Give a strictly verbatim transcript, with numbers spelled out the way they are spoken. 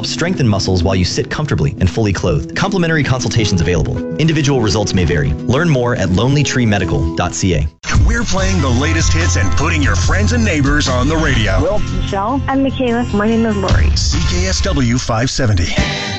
helps strengthen muscles while you sit comfortably and fully clothed. Complimentary consultations available. Individual results may vary. Learn more at lonely tree medical dot c a. We're playing the latest hits and putting your friends and neighbors on the radio. Will, Michelle, I'm Michaela. My name is Lori. C K S W five seventy.